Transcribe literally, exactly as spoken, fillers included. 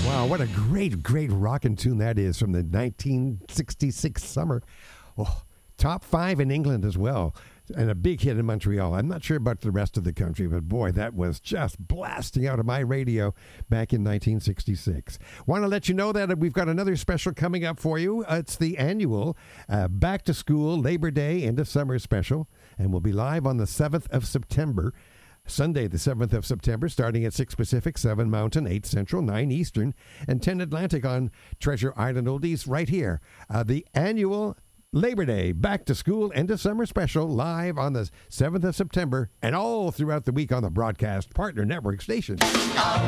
Wow, what a great, great rockin' tune that is from the nineteen sixty-six summer. Oh, top five in England as well, and a big hit in Montreal. I'm not sure about the rest of the country, but boy, that was just blasting out of my radio back in nineteen sixty-six. Want to let you know that we've got another special coming up for you. Uh, it's the annual uh, Back to School Labor Day End of Summer special, and we'll be live on the seventh of September. Sunday, the seventh of September, starting at six Pacific, seven Mountain, eight Central, nine Eastern, and ten Atlantic on Treasure Island Oldies right here. Uh, the annual Labor Day Back to School End of Summer special live on the seventh of September and all throughout the week on the broadcast partner network station.